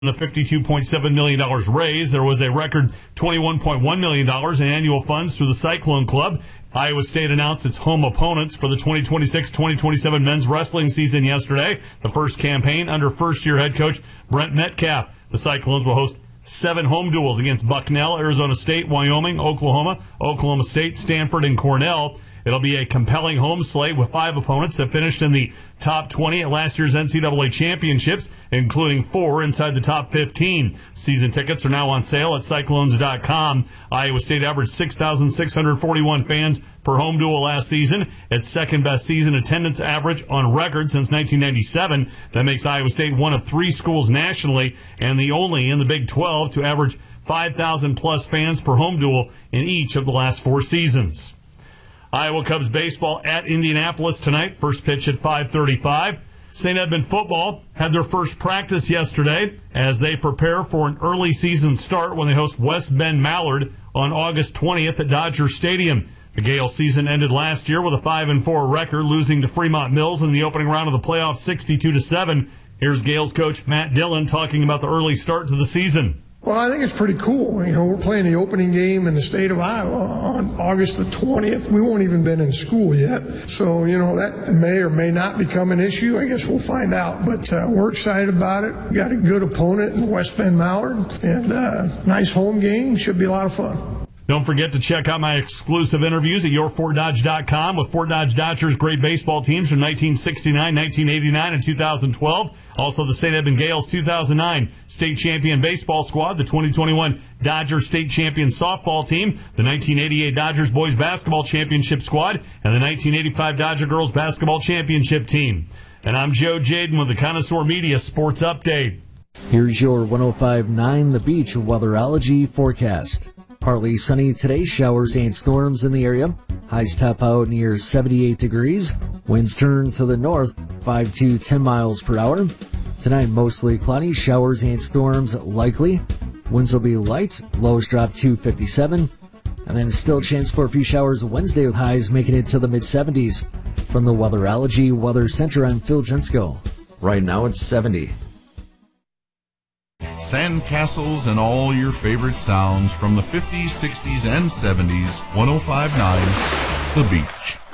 the $52.7 million raised. There was a record $21.1 million in annual funds through the Cyclone Club. Iowa State announced its home opponents for the 2026-2027 men's wrestling season yesterday, the first campaign under first-year head coach Brent Metcalf. The Cyclones will host 7 home duels against Bucknell, Arizona State, Wyoming, Oklahoma, Oklahoma State, Stanford, and Cornell. It'll be a compelling home slate with 5 opponents that finished in the top 20 at last year's NCAA championships, including 4 inside the top 15. Season tickets are now on sale at Cyclones.com. Iowa State averaged 6,641 fans per home duel last season, its second best season attendance average on record since 1997. That makes Iowa State one of 3 schools nationally and the only in the Big 12 to average 5,000 plus fans per home duel in each of the last 4 seasons. Iowa Cubs baseball at Indianapolis tonight. First pitch at 5:35. St. Edmund football had their first practice yesterday as they prepare for an early season start when they host West Bend Mallard on August 20th at Dodger Stadium. The Gales season ended last year with a 5-4 record, losing to Fremont Mills in the opening round of the playoffs 62-7. Here's Gales coach Matt Dillon talking about the early start to the season. Well, I think it's pretty cool. You know, we're playing the opening game in the state of Iowa on August the 20th. We won't even been in school yet. So, you know, that may or may not become an issue. I guess we'll find out. But we're excited about it. We got a good opponent in West Bend Mallard. And nice home game. Should be a lot of fun. Don't forget to check out my exclusive interviews at YourFortDodge.com with Fort Dodge Dodgers' great baseball teams from 1969, 1989, and 2012. Also, the St. Edmund Gales 2009 state champion baseball squad, the 2021 Dodgers state champion softball team, the 1988 Dodgers boys basketball championship squad, and the 1985 Dodger girls basketball championship team. And I'm Joe Jaden with the Connoisseur Media Sports Update. Here's your 105.9 The Beach weatherology forecast. Partly sunny today, showers and storms in the area. Highs top out near 78 degrees. Winds turn to the north, 5 to 10 miles per hour. Tonight, mostly cloudy, showers and storms likely. Winds will be light, lows drop to 57. And then still a chance for a few showers Wednesday with highs making it to the mid-70s. From the Weatherology Weather Center, I'm Phil Jensko. Right now it's 70. Sandcastles and all your favorite sounds from the 50s, 60s, and 70s. 105.9 The Beach.